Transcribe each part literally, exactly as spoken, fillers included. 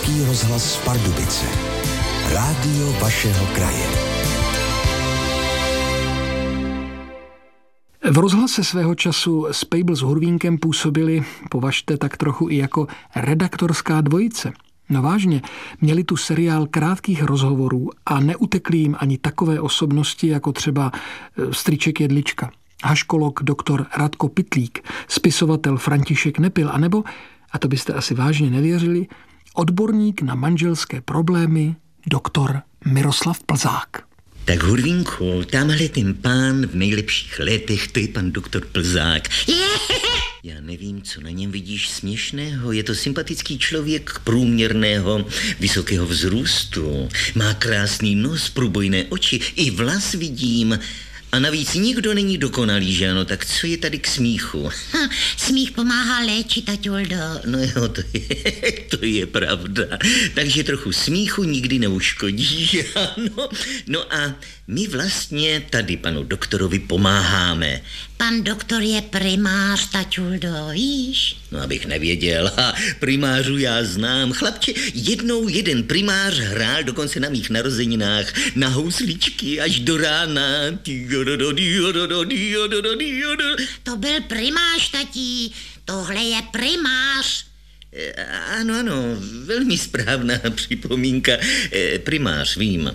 Český rozhlas Pardubice. Rádio vašeho kraje. V rozhlase svého času Spejbl s Hurvínkem působili, považte, tak trochu i jako redaktorská dvojice. No vážně, měli tu seriál krátkých rozhovorů a neutekli jim ani takové osobnosti, jako třeba strýček Jedlička, haškolog doktor Radko Pytlík, spisovatel František Nepil, anebo, a to byste asi vážně nevěřili, odborník na manželské problémy doktor Miroslav Plzák. Tak Hurvínku, tamhle ten pán v nejlepších letech, to je pan doktor Plzák. Já nevím, co na něm vidíš směšného. Je to sympatický člověk průměrného, vysokého vzrůstu. Má krásný nos, průbojné oči, i vlas vidím. A navíc nikdo není dokonalý, že ano? Tak co je tady k smíchu? Ha, smích pomáhá léčit, Taťuldo. No jo, to je, to je pravda. Takže trochu smíchu nikdy neuškodí, že ano? No a my vlastně tady panu doktorovi pomáháme. Pan doktor je primář, Taťuldo, víš? No, abych nevěděl. Ha, primářů já znám. Chlapče, jednou jeden primář hrál dokonce na mých narozeninách na housličky až do rána. To byl primář, tatí. Tohle je primář. Ano, ano, velmi správná připomínka. Primář, vím.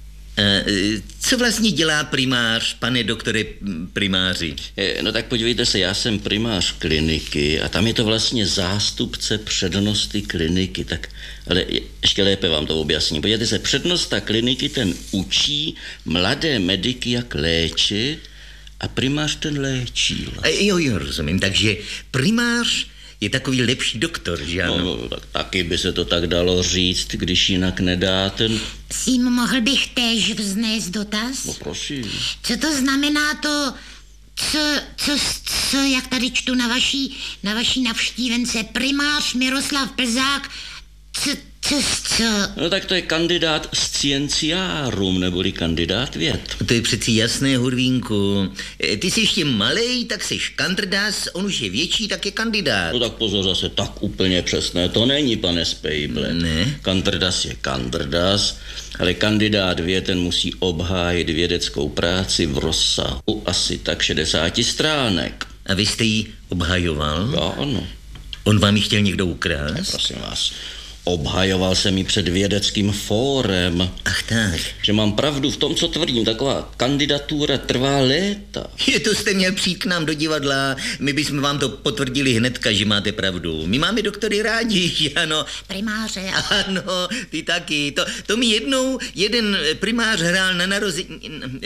Co vlastně dělá primář, pane doktore primáři? No tak podívejte se, já jsem primář kliniky a tam je to vlastně zástupce přednosty kliniky, tak, ale ještě lépe vám to objasním. Podívejte se, přednosta kliniky ten učí mladé mediky, jak léčit a primář ten léčí. Jo, jo, rozumím, takže primář je takový lepší doktor, že ano? No, tak taky by se to tak dalo říct, když jinak nedá ten... Sím, mohl bych též vznést dotaz? No prosím. Co to znamená to, co, co, co jak tady čtu na vaší, na vaší navštívence, primář Miroslav Plzák, co, co, co? No tak to je kandidát scienciarum, neboli kandidát věd. To je přeci jasné, Hurvínku. Ty jsi ještě malej, tak jsi kandrdas, on už je větší, tak je kandidát. No tak pozor, zase tak úplně přesné to není, pane Spejble. Ne. Kandrdas je kandrdas, ale kandidát věd, ten musí obhájit vědeckou práci v rozsahu asi tak šedesáti stránek. A vy jste ji obhajoval? Já ano. On vám ji chtěl někdo ukrást? Prosím vás. Obhajoval jsem ji před vědeckým fórem. Ach tak. Že mám pravdu v tom, co tvrdím. Taková kandidatura trvá léta. Je to jste měl přijít k nám do divadla. My bychom vám to potvrdili hnedka, že máte pravdu. My máme doktory rádi, že ano. Primáře. Ano, ty taky. To, to mi jednou jeden primář hrál na narození...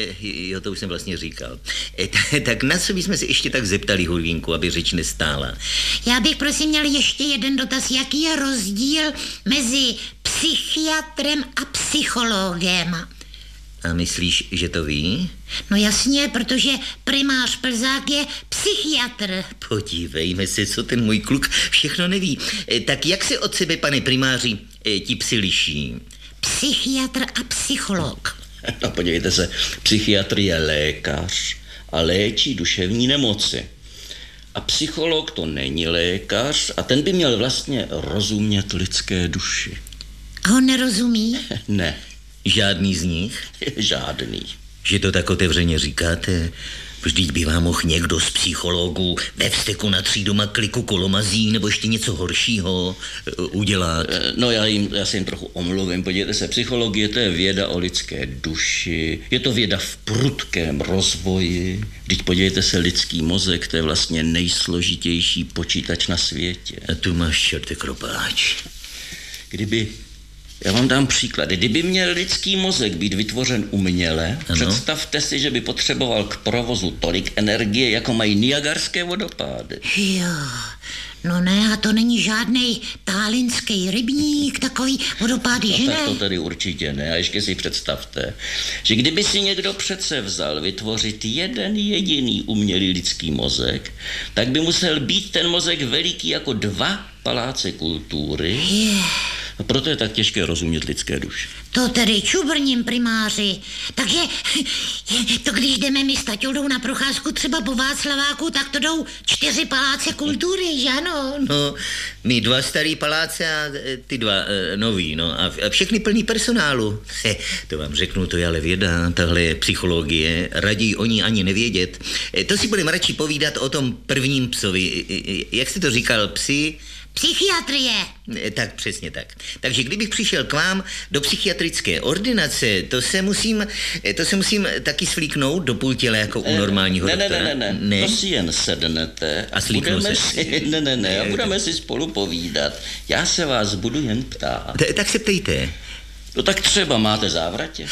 Jo, to už jsem vlastně říkal. Tak na co bychom se ještě tak zeptali, Hurvínku, aby řeč nestála? Já bych prosím měl ještě jeden dotaz. Jaký je rozdíl mezi psychiatrem a psychologem? A myslíš, že to ví? No jasně, protože primář Plzák je psychiatr. Podívejme se, co ten můj kluk všechno neví. Tak jak se od sebe, pane primáři, ti psi liší? Psychiatr a psycholog. No podívejte se, psychiatr je lékař a léčí duševní nemoci. A psycholog to není lékař a ten by měl vlastně rozumět lidské duši. A on nerozumí? Ne. Žádný z nich? Žádný. Že to tak otevřeně říkáte? Vždyť by vám mohl někdo z psychologů ve vzteku na tří doma kliku kolomazí nebo ještě něco horšího udělat. No já, jim, já se jim trochu omluvím. Podívejte se, psychologie to je věda o lidské duši. Je to věda v prudkém rozvoji. Vždyť podívejte se, lidský mozek, to je vlastně nejsložitější počítač na světě. A tu máš čerte kropáč. Kdyby... Já vám dám příklad. Kdyby měl lidský mozek být vytvořen uměle, ano. Představte si, že by potřeboval k provozu tolik energie, jako mají Niagarské vodopády. Jo, no ne, a to není žádnej tálinský rybník, takový vodopády, no, že tak ne? to tady určitě ne. A ještě si představte, že kdyby si někdo přece vzal vytvořit jeden jediný umělý lidský mozek, tak by musel být ten mozek veliký jako dva paláce kultury. Yeah. A proto je tak těžké rozumět lidské duši. To tedy čubrním, primáři. Takže to když jdeme my s Taťoldou na procházku třeba po Václaváku, tak to jdou čtyři paláce kultury, že ano? No, my dva starý paláce a ty dva e, nový, no a, a všechny plný personálu. He, to vám řeknu, to je ale věda, tahle je psychologie, raději o ní ani nevědět. E, to si budeme radši povídat o tom prvním psovi. E, jak jste to říkal, psi? Psychiatrie. Tak přesně tak. Takže kdybych přišel k vám do psychiatrické ordinace, to se musím, to se musím taky svlíknout do půl těla jako u normálního ne, doktora. Ne, ne, ne, ne, to si jen sednete a budeme se. Si, ne, ne, ne, a budeme si spolu povídat. Já se vás budu jen ptát. T- tak se ptejte. No tak třeba máte závratě?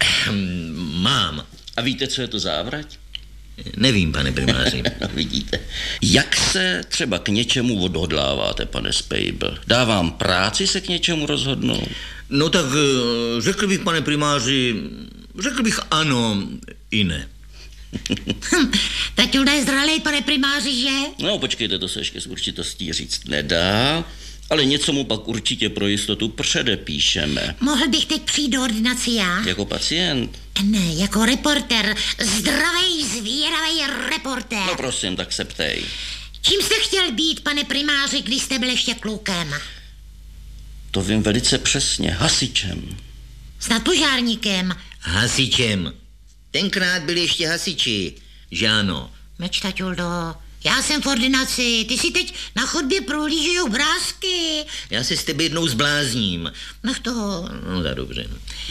Mám. A víte, co je to závrať? Nevím, pane primáři. No, vidíte. Jak se třeba k něčemu odhodláváte, pane Spejbl? Dávám práci se k něčemu rozhodnout? No tak řekl bych, pane primáři, řekl bych ano i ne. Taťulda je zralej, pane primáři, že? No, počkejte, to se ještě s určitostí říct nedá, ale něco mu pak určitě pro jistotu předepíšeme. Mohl bych teď přijít do ordinace já? Jako pacient? Ne, jako reporter. Zdravej, zvíravej reporter. No prosím, tak se ptej. Čím jste chtěl být, pane primáři, když jste byl ještě klukem? To vím velice přesně. Hasičem. Snad požárníkem. Hasičem. Tenkrát byli ještě hasiči, že ano. Meč, Taťuldo, já jsem v ordinaci, ty si teď na chodbě prohlížejí obrázky. Já se s tebe jednou zblázním. Nech toho. No tak dobře.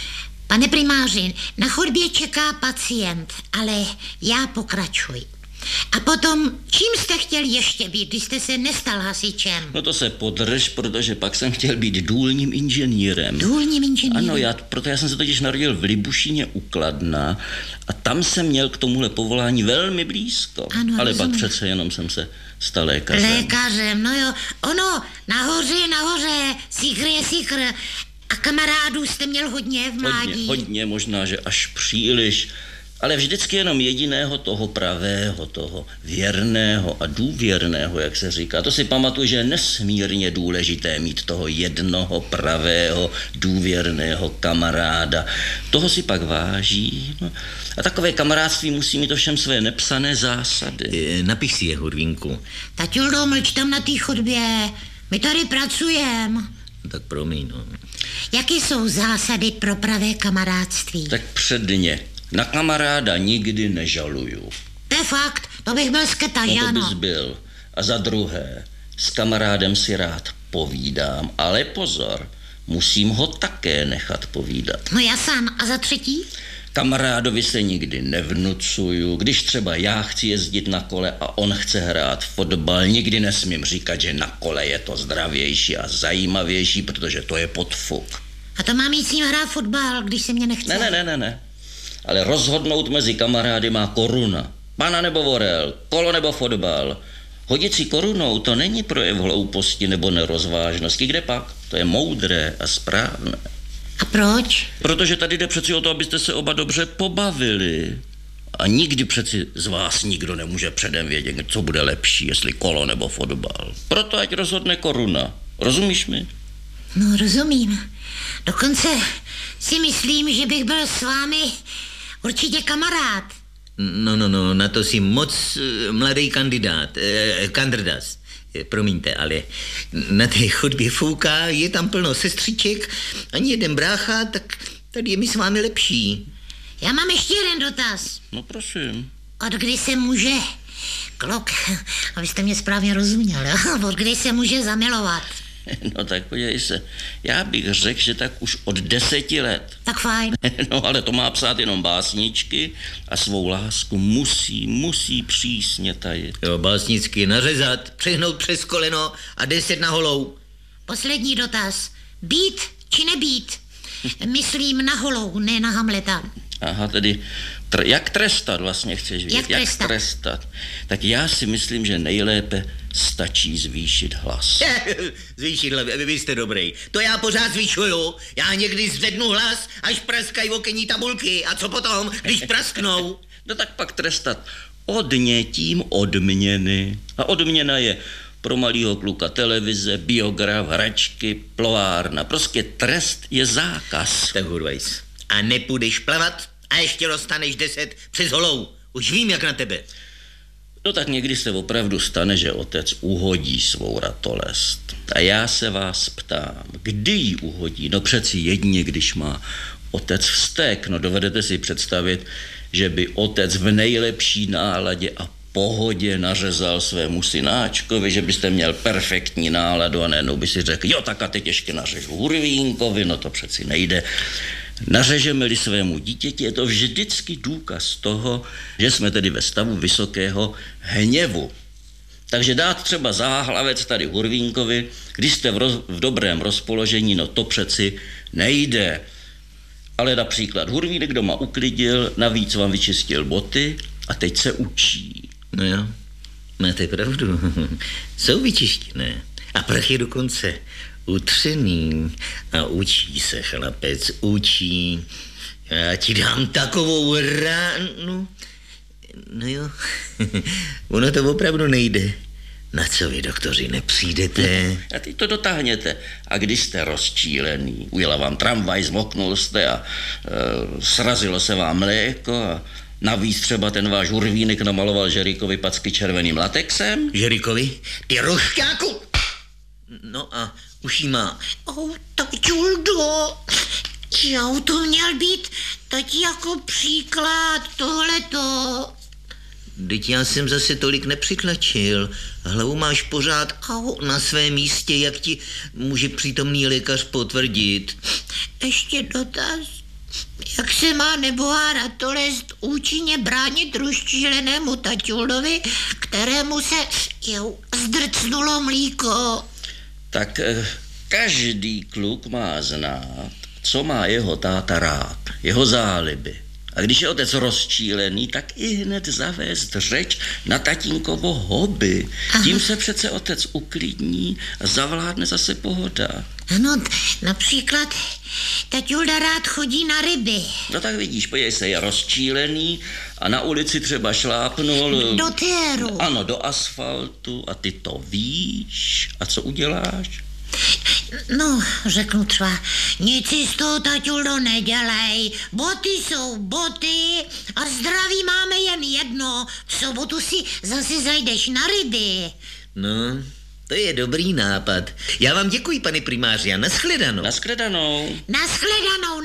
Pane primáři, na chodbě čeká pacient, ale já pokračuji. A potom, čím jste chtěl ještě být, když jste se nestal hasičem? No to se podrž, protože pak jsem chtěl být důlním inženýrem. Důlním inženýrem? Ano, já, proto já jsem se totiž narodil v Libušíně u Kladna a tam jsem měl k tomuhle povolání velmi blízko. Ano, ale rozumím. pak přece jenom jsem se stal lékařem. Lékařem, no jo. Ono, nahoře, nahoře, síkr je síkr. A kamarádů jste měl hodně v mládí? Hodně, hodně, možná, že až příliš. Ale vždycky jenom jediného toho pravého, toho věrného a důvěrného, jak se říká. To si pamatuju, že je nesmírně důležité mít toho jednoho pravého, důvěrného kamaráda. Toho si pak váží. No. A takové kamarádství musí mít ovšem své nepsané zásady. E, napiš si je, Hurvínku. Taťuldo, mlč tam na té chodbě. My tady pracujeme. Tak promiň, no. Jaké jsou zásady pro pravé kamarádství? Tak předně. Na kamaráda nikdy nežaluju. To je fakt, to bych byl sketa, No že to ano? bys byl. A za druhé, s kamarádem si rád povídám, ale pozor, musím ho také nechat povídat. No jasan, a za třetí? Kamarádovi se nikdy nevnucuju. Když třeba já chci jezdit na kole a on chce hrát fotbal, nikdy nesmím říkat, že na kole je to zdravější a zajímavější, protože to je podfuk. A to mám jít s ním hrát fotbal, když se mě nechce? Ne, ne, ne, ne, ne. Ale rozhodnout mezi kamarády má koruna. Pana nebo vorel, kolo nebo fotbal. Hodit si korunou, to není projev hlouposti nebo nerozvážnosti. Kde pak? To je moudré a správné. A proč? Protože tady jde přeci o to, abyste se oba dobře pobavili. A nikdy přeci z vás nikdo nemůže předem vědět, co bude lepší, jestli kolo nebo fotbal. Proto ať rozhodne koruna. Rozumíš mi? No, rozumím. Dokonce si myslím, že bych byl s vámi určitě kamarád. No, no, no, na to si moc uh, mladý kandidát, uh, kandrdas. Promiňte, ale na té chodbě fouká, je tam plno sestřiček, ani jeden brácha, tak tady je mi s vámi lepší. Já mám ještě jeden dotaz. No prosím. Od kdy se může, klok, abyste mě správně rozuměl, od kdy se může zamilovat? No tak podívej se, já bych řekl, že tak už od deseti let. Tak fajn. No ale to má psát jenom básničky a svou lásku musí, musí přísně tajit. Jo, básnicky nařezat, přehnout přes koleno a deset na holou. Poslední dotaz. Být či nebýt? Myslím na holou, ne na Hamleta. Aha, tedy tr- jak trestat vlastně chceš vědět? Jak trestat? Jak trestat? Tak já si myslím, že nejlépe stačí zvýšit hlas. Zvýšit hlas, vy jste dobrý. To já pořád zvyšuju. Já někdy zvednu hlas, až praskají okenní tabulky. A co potom, když prasknou? No tak pak trestat odnětím odměny. A odměna je pro malýho kluka televize, biograf, hračky, plovárna. Prostě trest je zákaz. Tak Hurvajs, a nepůjdeš plavat a ještě dostaneš deset přes holou. Už vím, jak na tebe. No tak někdy se opravdu stane, že otec uhodí svou ratolest. A já se vás ptám, kdy ji uhodí? No přeci jedině, když má otec vztek. No dovedete si představit, že by otec v nejlepší náladě a pohodě nařezal svému synáčkovi, že byste měl perfektní náladu a najednou by si řekl, jo, tak a teď ještě nařežu Hurvínkovi, no to přeci nejde. Nařežeme-li svému dítěti, je to vždycky důkaz toho, že jsme tedy ve stavu vysokého hněvu. Takže dát třeba záhlavec tady Hurvínkovi, když jste v, roz, v dobrém rozpoložení, no to přeci nejde. Ale například Hurvínek doma uklidil, navíc vám vyčistil boty a teď se učí. No jo, máte pravdu. Jsou vyčištěné. A prach je dokonce utřený. A učí se, chlapec, učí. Já ti dám takovou ránu. No jo, ono to opravdu nejde. Na co vy, doktoři, nepřijdete? A teď to dotáhněte. A když jste rozčílený, ujela vám tramvaj, zmoknul jste a e, srazilo se vám mléko a navíc třeba ten váš Hurvínek namaloval Žerikovi packy červeným latexem. Žerikovi? Ty rošťáku! No a už jí má. Oh, tak Juldo, já to měl být teď jako příklad tohleto. Vždyť já jsem zase tolik nepřitlačil. Hlavu máš pořád au, na svém místě, jak ti může přítomný lékař potvrdit. Ještě dotaz. Jak se má nebohá ratolest účinně bránit rozčílenému taťuldovi, kterému se jau, zdrcnulo mlíko? Tak každý kluk má znát, co má jeho táta rád, jeho záliby. A když je otec rozčílený, tak i hned zavést řeč na tatínkovo hobby. Aha. Tím se přece otec uklidní a zavládne zase pohoda. Ano, například taťulda rád chodí na ryby. No tak vidíš, podívej se, je rozčílený a na ulici třeba šlápnul... Do téru. Ano, do asfaltu a ty to víš. A co uděláš? No, řeknu třeba, nic si z toho, taťuldo, nedělej. Boty jsou boty a zdraví máme jen jedno. V sobotu si zase zajdeš na ryby. No, to je dobrý nápad. Já vám děkuji, pane primáři, a nashledanou. Nashledanou. Nashledanou.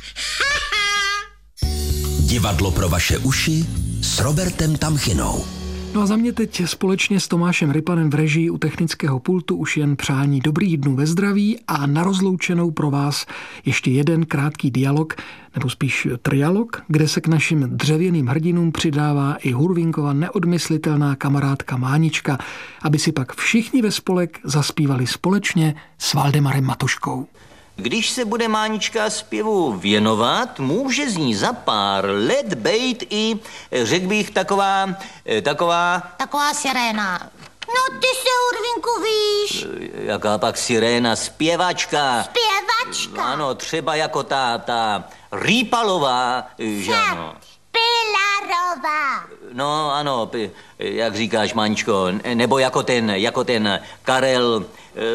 Divadlo pro vaše uši s Robertem Tamchinou. No a za mě teď společně s Tomášem Rypanem v režii u technického pultu už jen přání dobrých dnů ve zdraví a na rozloučenou pro vás ještě jeden krátký dialog, nebo spíš trialog, kde se k našim dřevěným hrdinům přidává i Hurvínkova neodmyslitelná kamarádka Mánička, aby si pak všichni ve spolek zaspívali společně s Valdemarem Matuškou. Když se bude Mánička zpěvu věnovat, může z ní za pár let bejt i, řekl bych, taková, taková... Taková siréna. No ty se, Hurvínku, víš. Jaká pak siréna, zpěvačka. Zpěvačka. Ano, třeba jako ta, ta Rýpalová, že ano. Pilarová. No ano, jak říkáš, Máničko, nebo jako ten, jako ten Karel...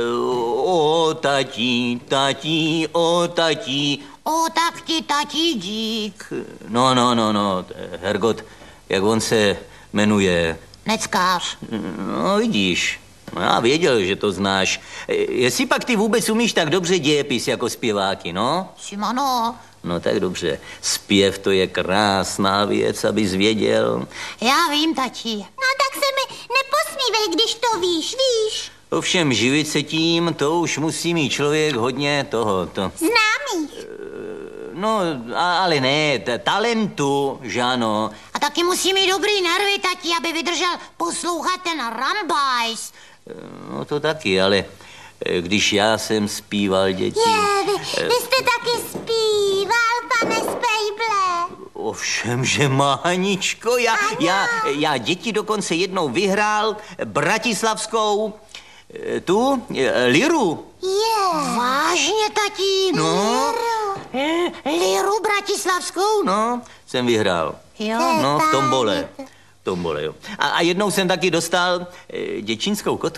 O tatí, tatí, o tatí. O tak ti tatí dík. No, no, no, no, Hergot, jak on se jmenuje? Neckář. No, vidíš, no, já věděl, že to znáš. Jestli pak ty vůbec umíš tak dobře dějepis jako zpěváky, no? Simano. No tak dobře, zpěv to je krásná věc, abys věděl. Já vím, tati. No tak se mi neposmívej, když to víš, víš. Ovšem živit se tím, to už musí mít člověk hodně toho, to... Známých. No, ale ne, t- talentu, že ano. A taky musí mít dobrý nervy, tati, aby vydržel poslouchat ten rambajs. No to taky, ale když já jsem zpíval, děti... Je, vy, vy jste taky zpíval, pane Spejble. Ovšem, že Máničko, já, já, já děti dokonce jednou vyhrál bratislavskou... Tu, liru. Je. Vážně, tatí, no. liru. Liru bratislavskou? No, jsem vyhrál. Jo. No, v tombole. V tombole, jo. A, a jednou jsem taky dostal e, děčínskou kotvu.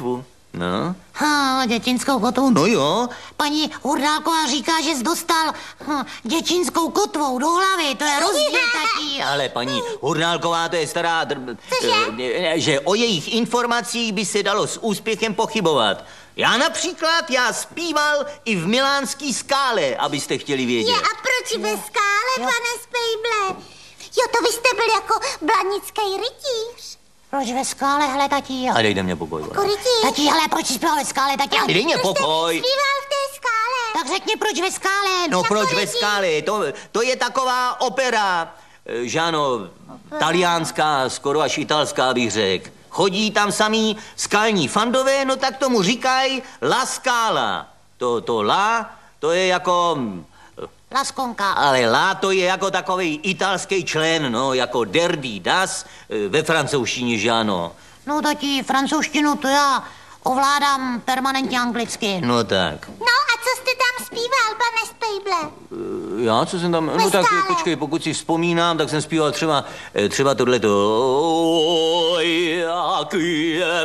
No? Ha, dětinskou kotvu. No jo. Paní Hurdálková říká, že jsi dostal hm, dětinskou kotvou do hlavy. To je rozdíl, tatí. Ale paní Hurdálková, to je stará... Dr... eh, že o jejich informacích by se dalo s úspěchem pochybovat. Já například, já zpíval i v milánský Skále, abyste chtěli vědět. Je, a proč ve Skále, pane Spejble? Jo, to vy jste byl jako blanický rytíř. Proč ve Skále, hele, tatí? A dejte mě pokoj. Jako rytíř. Tatí, hele, proč jsi zpíval ve Skále, tatí? Dej mě Proč jste pokoj. zpíval v té Skále? Tak řekni, proč ve Skále? No Jako proč ve rytíř. Skále? To, to je taková opera, eh, že ano, taliánská, skoro až italská bych řekl. Chodí tam samý skalní fandové, no tak tomu říkají La Scala. To, to La, to je jako... Laskonka. Ale La to je jako takový italský člen, no, jako derdy das eh, ve francouzštině, že ano. No, tatí, francouzštinu to já ovládám permanentně anglicky. No tak. No a co jste tam zpíval, pane Spejble? Já, co jsem tam, no tak Skále. počkej, pokud si vzpomínám, tak jsem zpíval třeba, eh, třeba tohleto. Oj, jak je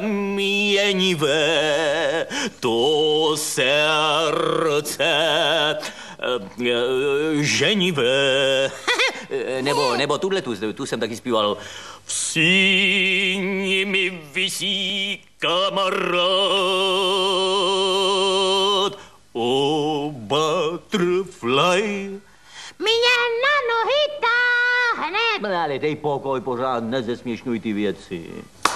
měnivé to srdce eh, ženivé. nebo, nebo tuhle tu, tu jsem taky zpíval. V síni mi visí kamarád, o butterfly. Mě na nohy táhne. No, ale dej pokoj, pořád nezesměšňuj ty věci.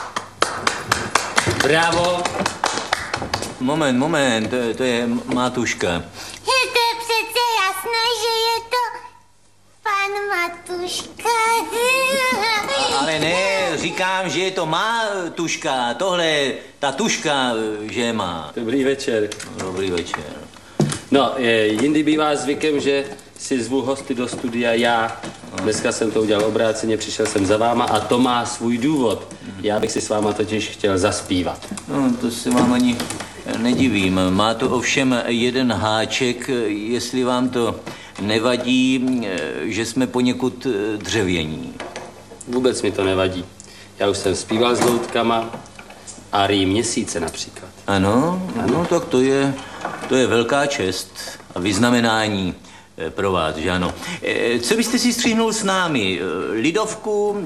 Bravo. Moment, moment, to, to je Matuška. Je to přece jasné, že je to pan Matuška. Ale ne, říkám, že je to má tuška, tohle, ta tuška, že má. Dobrý večer. Dobrý večer. No, je, jindy bývá zvykem, že si zvu hosty do studia já. Dneska jsem to udělal obráceně, přišel jsem za váma a to má svůj důvod. Já bych si s váma totiž chtěl zaspívat. No, to se vám ani nedivím. Má to ovšem jeden háček, jestli vám to nevadí, že jsme poněkud dřevění. Vůbec mi to nevadí. Já už jsem zpíval s loutkama a rý měsíce například. Ano, ano, tak to je, to je velká čest a vyznamenání pro vás, že ano. Co byste si střihnul s námi? Lidovku,